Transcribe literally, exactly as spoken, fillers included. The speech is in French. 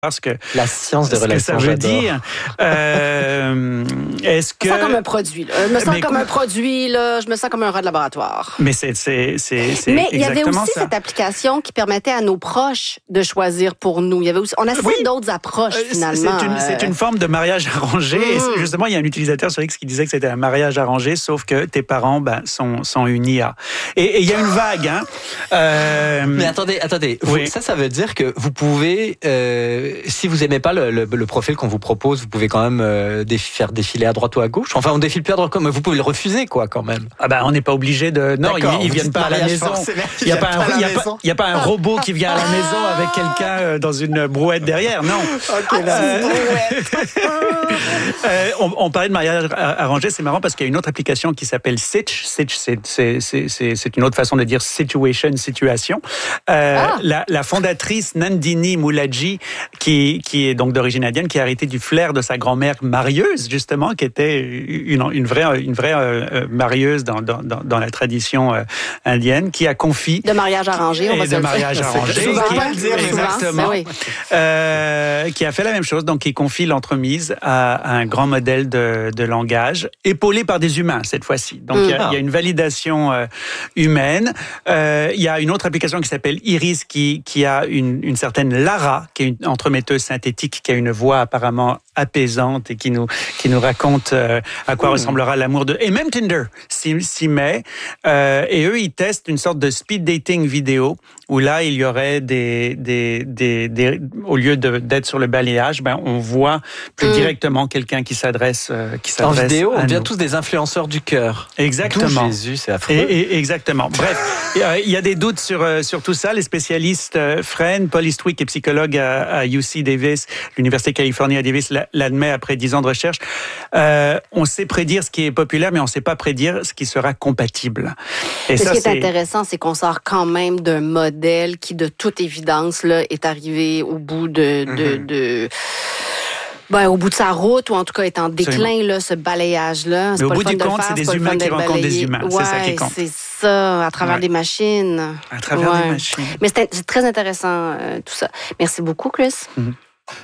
parce que la science des relations, ce que ça veut j'adore. dire. Euh, est-ce que je me sens comme un produit. Là. Je me sens mais comme écoute, un produit. Là. Je me sens comme un rat de laboratoire. Mais c'est c'est c'est c'est Mais il y avait aussi ça. cette application qui permettait à nos proches de choisir pour nous. Il y avait aussi, on a oui. d'autres approches euh, finalement. C'est une, c'est une forme de mariage arrangé. Mmh. Et justement, il y a un utilisateur sur X qui disait que c'était un mariage arrangé, sauf que tes parents ben, sont sont une I A. Et, et il y a une vague. Hein. Euh... Mais attendez, attendez. Oui. Ça, ça veut dire que vous pouvez, euh, si vous aimez pas le, le, le profil qu'on vous propose, vous pouvez quand même euh, déf- faire défiler à droite ou à gauche. Enfin, on défile plus à droite, mais vous pouvez le refuser, quoi, quand même. Ah ben, on n'est pas obligé de. Non, ils, ils viennent pas à la maison. Il n'y a, pas un, il y a, pas, il y a pas un robot qui vient à la maison avec quelqu'un dans une brouette derrière. Non. Okay, là. Euh, euh, on, on parlait de mariage arrangé. C'est marrant parce qu'il y a une autre application qui s'appelle Sitch. Sitch, c'est, c'est, c'est, c'est, c'est une autre façon de dire situation, situation. Euh, ah. la, la fondatrice Nandini Moulaji, qui, qui est donc d'origine indienne, qui a hérité du flair de sa grand-mère marieuse, justement, qui était une, une vraie, une vraie euh, marieuse dans, dans, dans la tradition euh, indienne, qui a confié... De mariage arrangé, on va se le dire. De mariage arrangé. Souvent, qui, pas le dire, exactement. Oui. Euh, qui a fait la même chose, donc qui confie l'entremise à, à un grand modèle de, de langage, épaulé par des humains, cette fois-ci. Donc, il mm. y, y a une validation euh, humaine. Euh, il y a une autre application qui s'appelle Iris, qui, qui a une, une certaine Lara, qui est une entremetteuse synthétique, qui a une voix apparemment apaisante et qui nous, qui nous raconte euh, à quoi mmh. ressemblera l'amour de... Et même Tinder s'y, s'y met. Euh, et eux, ils testent une sorte de speed dating vidéo où là, il y aurait des... des, des, des au lieu de, d'être sur le balayage, ben, on voit plus mmh. directement quelqu'un qui s'adresse, euh, qui s'adresse en vidéo, à on devient nous. tous des influenceurs du cœur. Exactement. D'où Jésus, c'est affreux. Et, et, exactement. Bref, il y a des doutes sur, sur tout ça. Les spécialistes, euh, Fren, Paul Eastwick, qui est psychologue à, à U C Davis, l'Université de Californie à Davis, l'admet après dix ans de recherche. Euh, on sait prédire ce qui est populaire, mais on ne sait pas prédire ce qui sera compatible. Et ça, ce qui est, c'est... intéressant, c'est qu'on sort quand même d'un modèle qui, de toute évidence, là, est arrivé au bout de... de, mm-hmm. de... Ben, au bout de sa route, ou en tout cas est en déclin, là, ce balayage-là. Mais au bout du compte, c'est des humains qui rencontrent des humains. Ouais, c'est ça qui compte. C'est ça, à travers ouais. des machines. À travers ouais. des machines. Mais c'est, c'est très intéressant, euh, tout ça. Merci beaucoup, Chris. Mm-hmm.